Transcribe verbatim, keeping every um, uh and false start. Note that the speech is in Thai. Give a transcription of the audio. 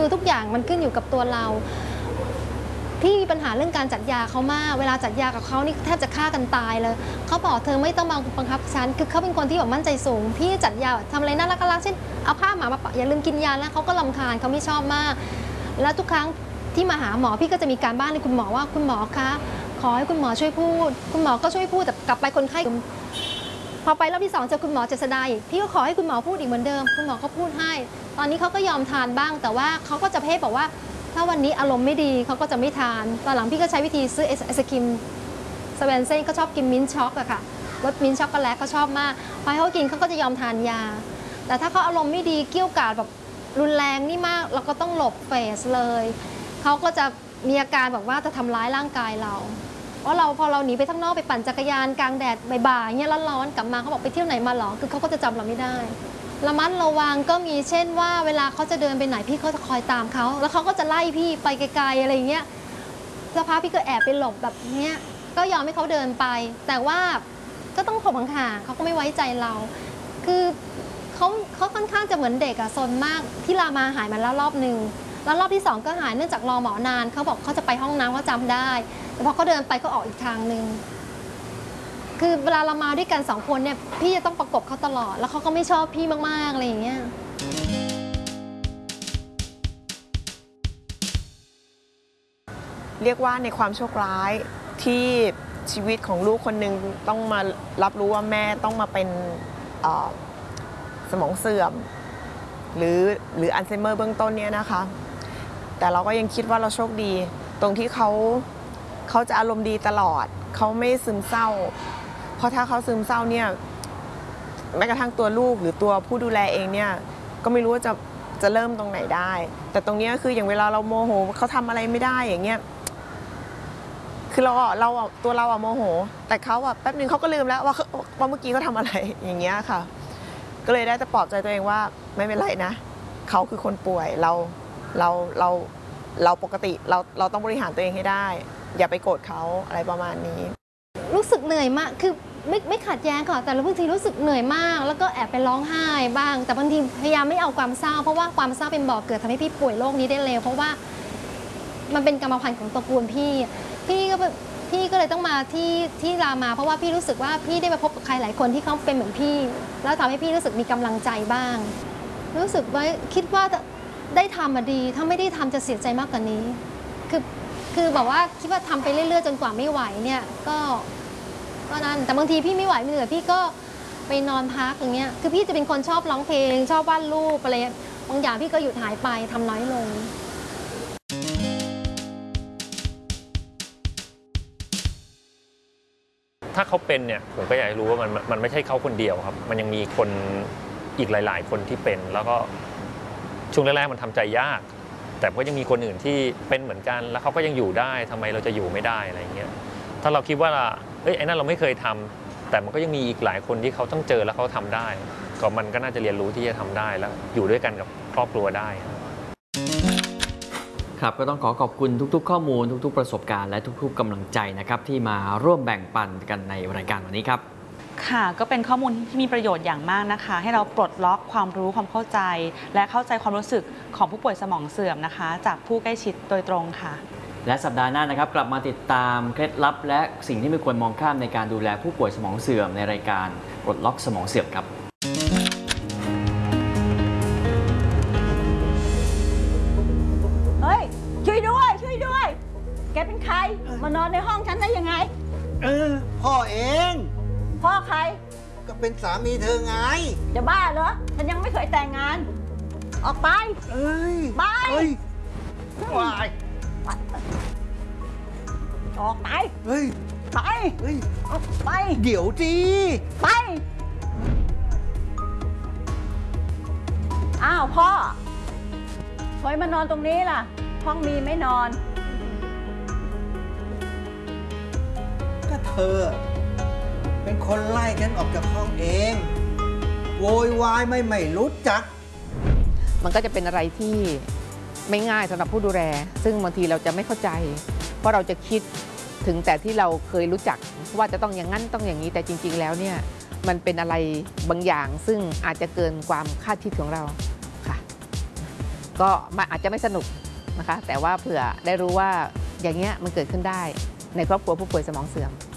ทุกอย่างมันขึ้นอยู่กับตัวเราพี่มีปัญหาเรื่องการจัดยาเขามากเวลาจัดยากับเขานี่แทบจะฆ่ากันตายเลยเขาบอกเธอไม่ต้องมาบังคับฉันคือเขาเป็นคนที่แบบมั่นใจสูงพี่จัดยาทำอะไรน่ารักๆเช่นเอาผ้าหมามาปะอย่าลืมกินยานะเขาก็รำคาญเขาไม่ชอบมากแล้วทุกครั้งที่มาหาหมอพี่ก็จะมีการบ้านให้คุณหมอว่าคุณหมอคะขอให้คุณหมอช่วยพูดคุณหมอก็ช่วยพูดแต่กลับไปคนไข้พอไปรอบที่สองเจอคุณหมอเจษฎาอีกพี่ก็ขอให้คุณหมอพูดอีกเหมือนเดิมคุณหมอก็พูดให้ตอนนี้เขาก็ยอมทานบ้างแต่ว่าเขาก็จะเพ่บอกว่าถ้าวันนี้อารมณ์ไม่ดีเขาก็จะไม่ทานตอนหลังพี่ก็ใช้วิธีซื้อไอศครีมสเวนเซ่ก็ชอบกินมิ้นช็อกอะค่ะรสมิ้นช็อกโกแลตเขาชอบมากพอให้เขากินเขาก็จะยอมทานยาแต่ถ้าเขาอารมณ์ไม่ดีเกี้ยวกาดแบบรุนแรงนี่มากเราก็ต้องหลบเฟสเลยเขาก็จะมีอาการแบบว่าจะทำร้ายร่างกายเราเพราะเราพอเราหนีไปข้างนอกไปปั่นจักรยานกลางแดดบ่ายๆเงี้ยร้อนๆกลับมาเขาบอกไปเที่ยวไหนมาหรอคือเขาก็จะจำเราไม่ได้ระมัดระวังก็มีเช่นว่าเวลาเขาจะเดินไปไหนพี่เขาจะคอยตามเขาแล้วเขาก็จะไล่พี่ไปไกลๆอะไรเงี้ยสักพักพี่ก็แอบไปหลบแบบเนี้ยก็ยอมให้เขาเดินไปแต่ว่าก็ต้องขบห่างๆเขาก็ไม่ไว้ใจเราคือเขาเขาค่อนข้างจะเหมือนเด็กอะซนมากที่รามาหายมาแล้วรอบหนึ่งแล้วรอบที่สองก็หายเนื่องจากรอหมอนานเขาบอกเขาจะไปห้องน้ำเขาจำได้แต่พอเขาเดินไปก็ออกอีกทางหนึ่งคือเวลาเรามาด้วยกันสองคนเนี่ยพี่จะต้องประกบเขาตลอดแล้วเขาก็ไม่ชอบพี่มากๆอะไรอย่างเงี้ยเรียกว่าในความโชคร้ายที่ชีวิตของลูกคนหนึ่งต้องมารับรู้ว่าแม่ต้องมาเป็นสมองเสื่อมหรือหรืออัลไซเมอร์เบื้องต้นเนี่ยนะคะแต่เราก็ยังคิดว่าเราโชคดีตรงที่เขาเขาจะอารมณ์ดีตลอดเขาไม่ซึมเศร้าเพราะถ้าเขาซึมเศร้าเนี่ยแม้กระทั่งตัวลูกหรือตัวผู้ดูแลเองเนี่ยก็ไม่รู้ว่าจะจะเริ่มตรงไหนได้แต่ตรงนี้คืออย่างเวลาเราโมโหเขาทำอะไรไม่ได้อย่างเงี้ยคือเราเราตัวเราอะโมโหแต่เขาอะแป๊บนึงเขาก็ลืมแล้วว่าว่าเมื่อกี้เขาทำอะไรอย่างเงี้ยค่ะก็เลยได้แต่ปลอบใจตัวเองว่าไม่เป็นไรนะเขาคือคนป่วยเราเราเราเราปกติเราเราต้องบริหารตัวเองให้ได้อย่าไปโกรธเขาอะไรประมาณนี้รู้สึกเหนื่อยมากคือไม่ไม่ขัดแย้งค่ะแต่บางทีรู้สึกเหนื่อยมากแล้วก็แอบไปร้องไห้บ้างแต่บางทีพยายามไม่เอาความเศร้าเพราะว่าความเศร้าเป็นบ่อเกิดทำให้พี่ป่วยโรคนี้ได้เร็วเพราะว่ามันเป็นกรรมพันธุ์ของตระกูลพี่พี่ก็พี่ก็เลยต้องมาที่ที่รามาเพราะว่าพี่รู้สึกว่าพี่ได้มาพบกับใครหลายคนที่เขาเป็นเหมือนพี่แล้วทำให้พี่รู้สึกมีกำลังใจบ้างรู้สึกว่าคิดว่าได้ทำมาดีถ้าไม่ได้ทำจะเสียใจมากกว่านี้คือคือแบบว่าคิดว่าทำไปเรื่อยๆจนกว่าไม่ไหวเนี่ยก็ก็นั่นแต่บางทีพี่ไม่ไหวไม่เหนื่อยพี่ก็ไปนอนพักอย่างเงี้ยคือพี่จะเป็นคนชอบร้องเพลงชอบวาดรูปอะไรบางอย่างพี่ก็หยุดหายไปทำน้อยลงถ้าเขาเป็นเนี่ยผมก็อยากให้รู้ว่ามันมันไม่ใช่เขาคนเดียวครับมันยังมีคนอีกหลายๆคนที่เป็นแล้วก็ช่วงแรกๆมันทำใจยากแต่ก็ยังมีคนอื่นที่เป็นเหมือนกันแล้วเขาก็ยังอยู่ได้ทำไมเราจะอยู่ไม่ได้อะไรเงี้ยถ้าเราคิดว่าเอ้ยไอ้นั่นเราไม่เคยทำแต่มันก็ยังมีอีกหลายคนที่เขาต้องเจอแล้วเขาทำได้ก็มันก็น่าจะเรียนรู้ที่จะทำได้แล้วอยู่ด้วยกันกับครอบครัวได้ครับก็ต้องขอขอบคุณทุกๆข้อมูลทุกๆประสบการณ์และทุกๆกำลังใจนะครับที่มาร่วมแบ่งปันกันในรายการวันนี้ครับค่ะก็เป็นข้อมูลที่มีประโยชน์อย่างมากนะคะให้เราปลดล็อกความรู้ความเข้าใจและเข้าใจความรู้สึกของผู้ป่วยสมองเสื่อมนะคะจากผู้ใกล้ชิดโดยตรงค่ะและสัปดาห์หน้านะครับกลับมาติดตามเคล็ดลับและสิ่งที่ไม่ควรมองข้ามในการดูแลผู้ป่วยสมองเสื่อมในรายการปลดล็อกสมองเสื่อมครับเฮ้ยช่วยด้วยช่วยด้วยแกเป็นใครมานอนในห้องฉันได้ยังไงเออพ่อเองพ่อใครก็เป็นสามีเธอไงจะบ้าเหรอฉันยังไม่เคยแต่งงานออกไปเอ้ยไปเฮ้ย วายออกไปเฮ้ยไปเฮ้ยออกไปเดี๋ยวจีไปอ้าวพ่อทำไมมานอนตรงนี้ล่ะห้องมีไม่นอนก็เธอเป็นคนไล่ฉันออกจากห้องเองโวยวายไม่ไม่รู้จักมันก็จะเป็นอะไรที่ไม่ง่ายสำหรับผู้ดูแลซึ่งบางทีเราจะไม่เข้าใจเพราะเราจะคิดถึงแต่ที่เราเคยรู้จักว่าจะต้องอย่างนั้นต้องอย่างนี้แต่จริงๆแล้วเนี่ยมันเป็นอะไรบางอย่างซึ่งอาจจะเกินความคาดคิดของเราค่ะก็อาจจะไม่สนุกนะคะแต่ว่าเผื่อได้รู้ว่าอย่างเงี้ยมันเกิดขึ้นได้ในครอบครัวผู้ป่วยสมองเสื่อม